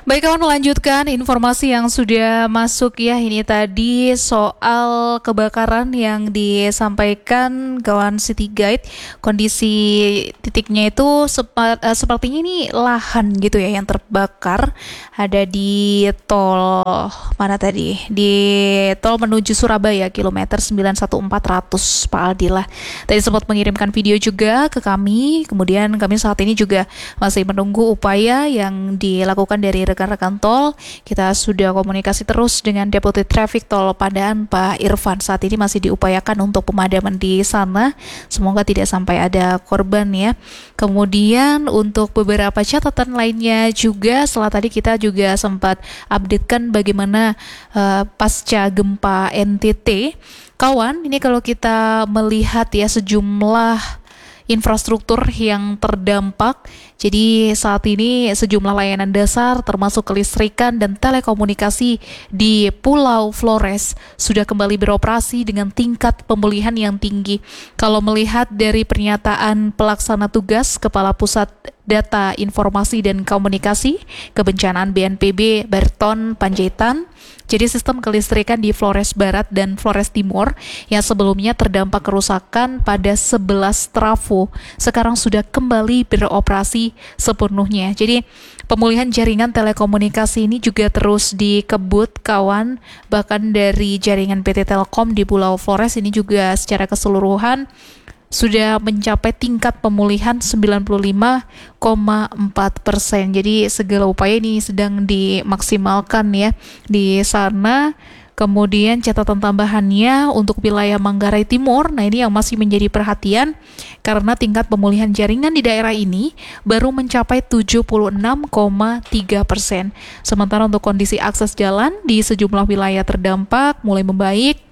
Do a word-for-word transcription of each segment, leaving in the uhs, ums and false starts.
Baik kawan, melanjutkan informasi yang sudah masuk ya. Ini tadi soal kebakaran yang disampaikan kawan City Guide. Kondisi titiknya itu sepa, uh, sepertinya ini lahan gitu ya yang terbakar. Ada di tol mana tadi? Di tol menuju Surabaya kilometer sembilan satu empat ratus Pak Aldila. Tadi sempat mengirimkan video juga ke kami. Kemudian kami saat ini juga masih menunggu upaya yang dilakukan dari rekan-rekan tol. Kita sudah komunikasi terus dengan Deputi Traffic Tol Pandaan Pak Irfan. Saat ini masih diupayakan untuk pemadaman di sana. Semoga tidak sampai ada korban ya. Kemudian untuk beberapa catatan lainnya juga, setelah tadi kita juga sempat updatekan bagaimana uh, pasca gempa N T T. Kawan, ini kalau kita melihat ya sejumlah infrastruktur yang terdampak. Jadi saat ini sejumlah layanan dasar termasuk kelistrikan dan telekomunikasi di Pulau Flores sudah kembali beroperasi dengan tingkat pemulihan yang tinggi. Kalau melihat dari pernyataan pelaksana tugas Kepala Pusat Data Informasi dan Komunikasi Kebencanaan B N P B Berton Panjaitan, jadi sistem kelistrikan di Flores Barat dan Flores Timur yang sebelumnya terdampak kerusakan pada sebelas trafo sekarang sudah kembali beroperasi sepenuhnya. Jadi pemulihan jaringan telekomunikasi ini juga terus dikebut kawan, bahkan dari jaringan P T Telkom di Pulau Flores ini juga secara keseluruhan sudah mencapai tingkat pemulihan sembilan puluh lima koma empat persen. Jadi segala upaya ini sedang dimaksimalkan ya di sana. Kemudian catatan tambahannya untuk wilayah Manggarai Timur, nah ini yang masih menjadi perhatian karena tingkat pemulihan jaringan di daerah ini baru mencapai tujuh puluh enam koma tiga persen. Sementara untuk kondisi akses jalan di sejumlah wilayah terdampak mulai membaik.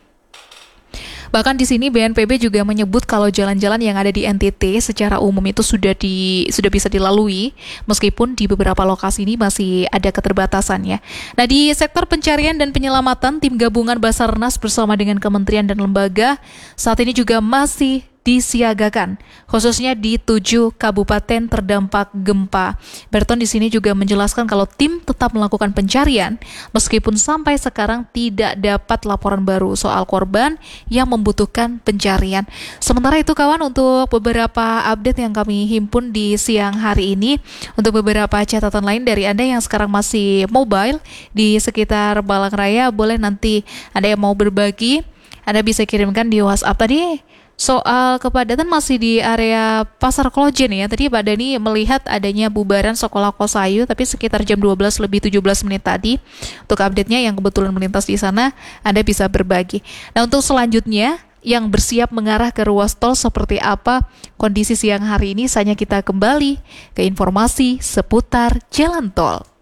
Bahkan di sini B N P B juga menyebut kalau jalan-jalan yang ada di N T T secara umum itu sudah di sudah bisa dilalui, meskipun di beberapa lokasi ini masih ada keterbatasan ya. Nah, di sektor pencarian dan penyelamatan, tim gabungan Basarnas bersama dengan kementerian dan lembaga saat ini juga masih disiagakan, khususnya di tujuh kabupaten terdampak gempa. Berton di sini juga menjelaskan kalau tim tetap melakukan pencarian meskipun sampai sekarang tidak dapat laporan baru soal korban yang membutuhkan pencarian. Sementara itu kawan, untuk beberapa update yang kami himpun di siang hari ini, untuk beberapa catatan lain dari Anda yang sekarang masih mobile di sekitar Balang Raya, boleh nanti Anda yang mau berbagi, Anda bisa kirimkan di WhatsApp. Tadi soal kepadatan masih di area Pasar Klojen ya. Tadi Pak Dani melihat adanya bubaran sekolah Kosayu, tapi sekitar jam dua belas lebih tujuh belas menit tadi. Untuk update-nya yang kebetulan melintas di sana, Anda bisa berbagi. Nah, untuk selanjutnya yang bersiap mengarah ke ruas tol seperti apa kondisi siang hari ini, saatnya kita kembali ke informasi seputar jalan tol.